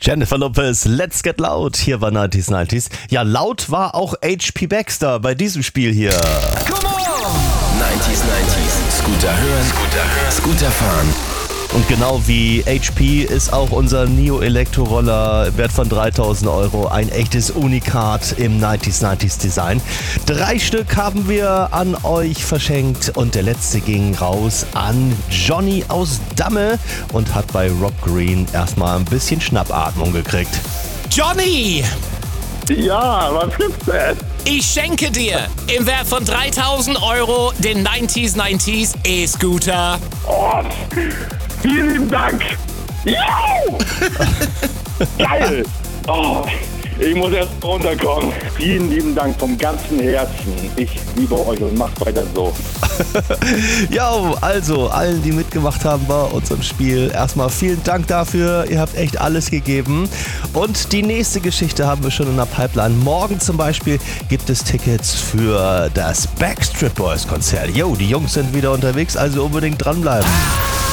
Jennifer Lopez, Let's Get Loud. Hier war 90s. Ja, laut war auch HP Baxter bei diesem Spiel hier. Come on! 90s. Scooter hören, Scooter fahren. Und genau wie HP ist auch unser NIO Elektroroller im Wert von 3.000 Euro ein echtes Unikat im 90s Design. 3 Stück haben wir an euch verschenkt und der letzte ging raus an Johnny aus Damme und hat bei Rob Green erstmal ein bisschen Schnappatmung gekriegt. Johnny! Ja, was gibt's denn? Ich schenke dir im Wert von 3.000 Euro den 90s E-Scooter. Oh, vielen lieben Dank. Jau! Geil. Oh, ich muss erst runterkommen. Vielen lieben Dank vom ganzen Herzen. Ich liebe euch und macht weiter so. Ja, also allen, die mitgemacht haben bei unserem Spiel, erstmal vielen Dank dafür. Ihr habt echt alles gegeben. Und die nächste Geschichte haben wir schon in der Pipeline. Morgen zum Beispiel gibt es Tickets für das Backstreet Boys Konzert. Jo, die Jungs sind wieder unterwegs, also unbedingt dranbleiben.